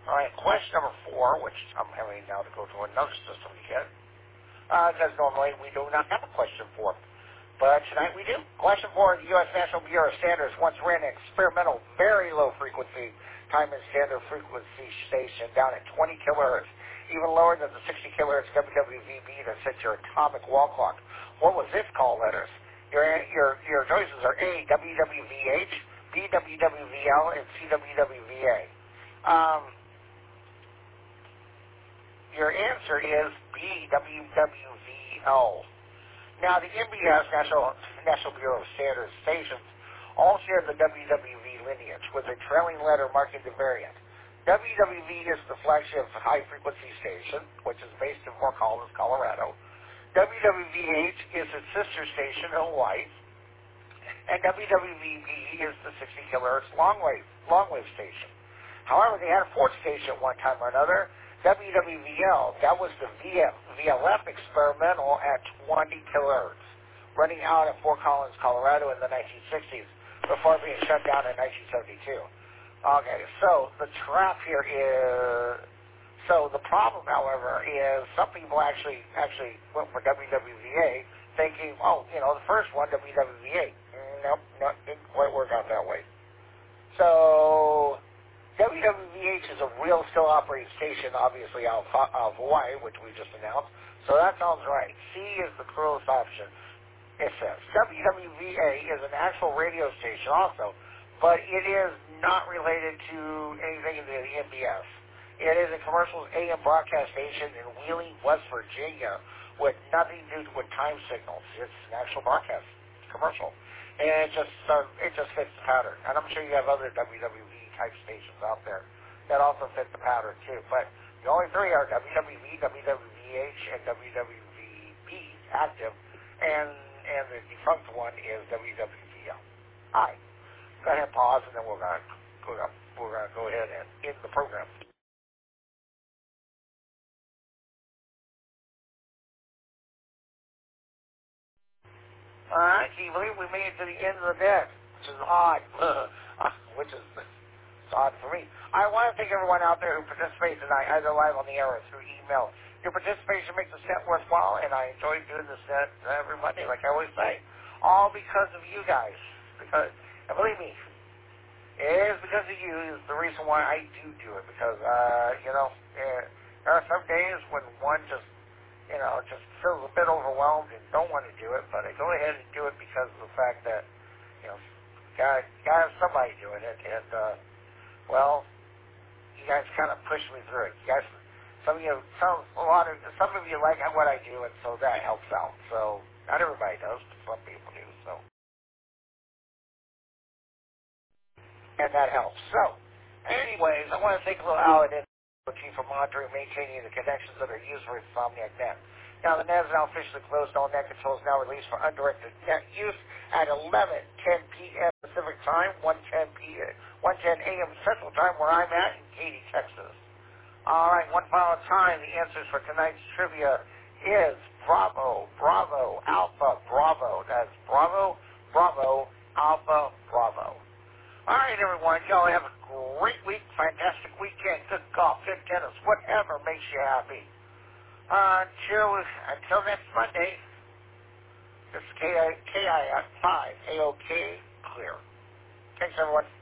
All right, question number 4, which I'm having now to go to another system to get, because normally we do not have a question 4. But tonight we do. Question 4, the U.S. National Bureau of Standards once ran an experimental, very low frequency time and standard frequency station down at 20 kilohertz, even lower than the 60 kilohertz WWVB that sets your atomic wall clock. What was its call letters? Your choices are A, WWVH, B, WWVL, and C, WWVA. Your answer is B, WWVL. Now, the NBS, National Bureau of Standards stations, all share the WWV lineage, with a trailing letter marking the variant. WWV is the flagship high-frequency station, which is based in Fort Collins, Colorado. WWVH is its sister station in Hawaii, and WWVB is the 60 kilohertz long-wave station. However, they had a fourth station at one time or another, WWVL. That was the VLF experimental at 20 kilohertz, running out at Fort Collins, Colorado in the 1960s, before being shut down in 1972. Okay, so the trap here is, so the problem, however, is some people actually went for WWVA, thinking, oh, the first one, WWVA. Nope, didn't quite work out that way. So WWVH is a real still operating station, obviously out of Hawaii, which we just announced. So that sounds right. C is the closest option. It says WWVA is an actual radio station also, but it is not related to anything in the NBS. It is a commercial AM broadcast station in Wheeling, West Virginia, with nothing to do with time signals. It's an actual broadcast commercial, and it just fits the pattern. And I'm sure you have other WWV type stations out there that also fit the pattern too. But the only three are WWV, WWVH, and WWVB active, and the defunct one is WWVL. All right, go ahead and pause, and then we're gonna go ahead and end the program. All right, can you believe we made it to the end of the deck, which is odd, which is odd for me. I want to thank everyone out there who participated tonight, either live on the air or through email. Your participation makes the set worthwhile, and I enjoy doing this set every Monday, like I always say. All because of you guys. And believe me, it is because of you is the reason why I do it. Because, there are some days when one just feels a bit overwhelmed and don't want to do it, but I go ahead and do it because of the fact that, gotta have somebody doing it, and, well, you guys kind of push me through it. You guys, some of you like what I do, and so that helps out. So not everybody does, but some people do. So, and that helps. So, anyways, I want to thank a little Alan and Chief for monitoring and maintaining the connections that are used for Insomniac Net. Now, the net is now officially closed. All net controls now released for undirected net use at 11:10 p.m. Pacific Time, 1:10 a.m. Central Time, where I'm at in Katy, Texas. All right, one final time. The answers for tonight's trivia is Bravo, Bravo, Alpha, Bravo. That's Bravo, Bravo, Alpha, Bravo. All right, everyone. Y'all have a great week, fantastic weekend, good golf, good tennis, whatever makes you happy. Until next Monday, this is KI5, AOK, clear. Thanks, everyone.